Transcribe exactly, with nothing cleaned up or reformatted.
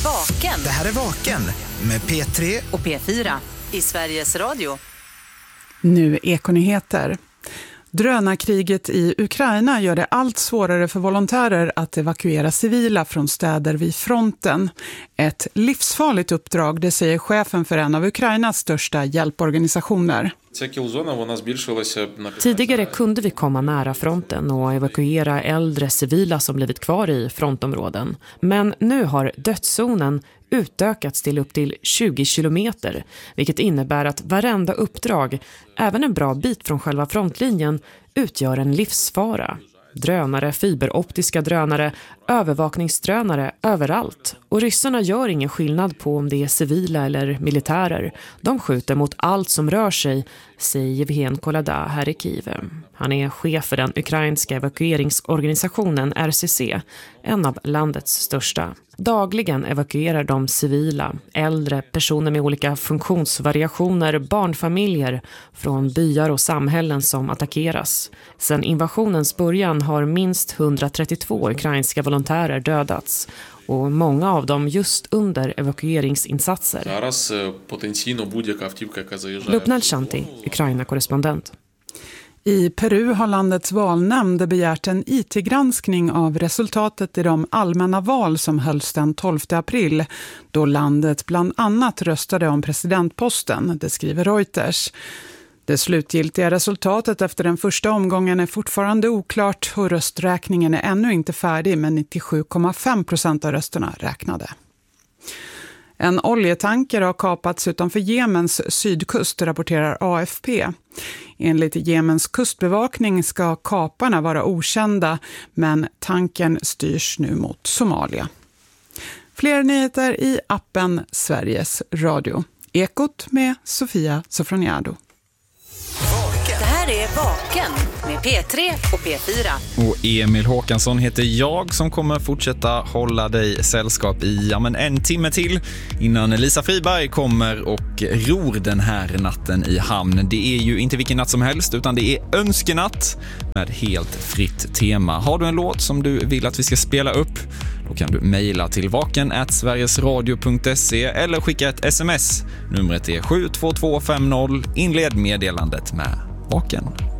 Vaken. Det här är Vaken med P tre och P fyra i Sveriges Radio. Nu Ekonyheter. Drönarkriget i Ukraina gör det allt svårare för volontärer att evakuera civila från städer vid fronten. Ett livsfarligt uppdrag, det säger chefen för en av Ukrainas största hjälporganisationer. Tidigare kunde vi komma nära fronten och evakuera äldre civila som blivit kvar i frontområden. Men nu har dödszonen utökats till upp till tjugo kilometer, vilket innebär att varenda uppdrag, även en bra bit från själva frontlinjen, utgör en livsfara. Drönare, fiberoptiska drönare, övervakningsdrönare överallt. Och ryssarna gör ingen skillnad på om det är civila eller militärer. De skjuter mot allt som rör sig, säger Yevhen Kolada här i Kiev. Han är chef för den ukrainska evakueringsorganisationen R C C, en av landets största. Dagligen evakuerar de civila, äldre, personer med olika funktionsvariationer, barnfamiljer från byar och samhällen som attackeras. Sedan invasionens början har minst etthundratrettiotvå ukrainska volontärer dödats och många av dem just under evakueringsinsatser. Lubna Shanti, Ukraina-korrespondent. I Peru har landets valnämnd begärt en I T-granskning av resultatet i de allmänna val som hölls den tolfte april, då landet bland annat röstade om presidentposten, det skriver Reuters. Det slutgiltiga resultatet efter den första omgången är fortfarande oklart och rösträkningen är ännu inte färdig, men nittiosju komma fem procent av rösterna räknade. En oljetanker har kapats utanför Jemens sydkust, rapporterar A F P. Enligt Jemens kustbevakning ska kaparna vara okända, men tanken styrs nu mot Somalia. Fler nyheter i appen Sveriges Radio. Ekot med Sofia Sofroniado. Det här är Vaken med P tre och P fyra. Och Emil Håkansson heter jag som kommer fortsätta hålla dig sällskap i ja, men en timme till innan Lisa Friberg kommer och ror den här natten i hamn. Det är ju inte vilken natt som helst utan det är önskenatt med helt fritt tema. Har du en låt som du vill att vi ska spela upp, då kan du mejla till vaken at sverigesradio punkt se eller skicka ett sms. Numret är sju två två fem noll. Inled meddelandet med Vaken.